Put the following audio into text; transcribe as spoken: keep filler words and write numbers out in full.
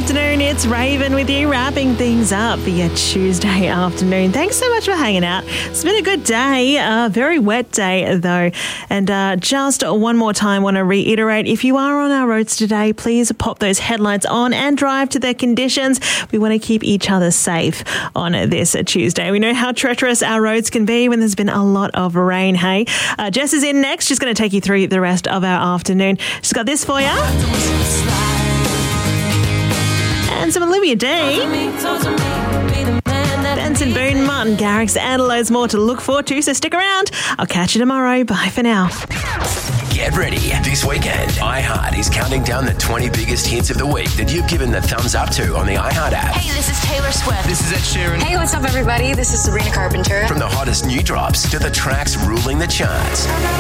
afternoon. It's Raven with you, wrapping things up for your Tuesday afternoon. Thanks so much for hanging out. It's been a good day, a very wet day though. And uh, just one more time, want to reiterate, if you are on our roads today, please pop those headlights on and drive to their conditions. We want to keep each other safe on this Tuesday. We know how treacherous our roads can be when there's been a lot of rain, hey? Uh, Jess is in next. She's going to take you through the rest of our afternoon. She's got this for you. And some Olivia Day. Benson Boone, Martin Garrix, and loads more to look forward to, so stick around. I'll catch you tomorrow. Bye for now. Get ready. This weekend, iHeart is counting down the twenty biggest hits of the week that you've given the thumbs up to on the iHeart app. Hey, this is Taylor Swift. This is Ed Sheeran. Hey, what's up, everybody? This is Sabrina Carpenter. From the hottest new drops to the tracks ruling the charts.